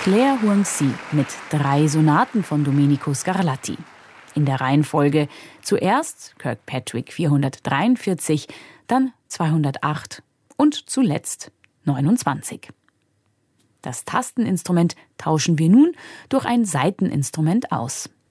Claire Huangzi mit 3 Sonaten von Domenico Scarlatti. In der Reihenfolge zuerst Kirkpatrick 443, dann 208 und zuletzt 29. Das Tasteninstrument tauschen wir nun durch ein Saiteninstrument aus.